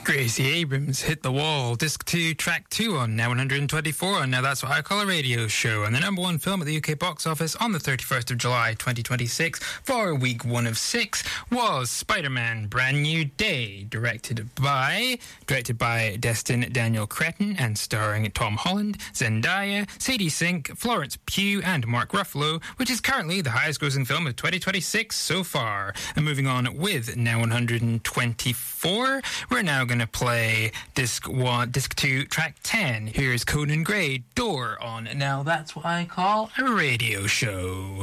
Gracie Abrams hit the wall. Disc 2, track 2 on Now 124 on Now That's What I Call a Radio Show. And the number one film at the UK box office on the 31st of July 2026 for week 1 of 6 was Spider-Man Brand New Day, directed by Destin Daniel Cretton and starring Tom Holland, Zendaya, Sadie Sink, Florence Pugh and Mark Ruffalo, which is currently the highest grossing film of 2026 so far. And moving on with Now 124, we're now going to play disc 2, track 10. Here's Conan Gray, Door on Now That's What I Call a Radio Show.